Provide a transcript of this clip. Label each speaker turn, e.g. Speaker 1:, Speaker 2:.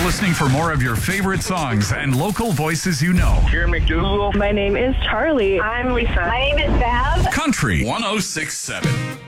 Speaker 1: listening for more of your favorite songs and local voices you know.
Speaker 2: Here McDougal.
Speaker 3: My name is Charlie.
Speaker 4: I'm Lisa. My name is Bev.
Speaker 1: Country 106.7.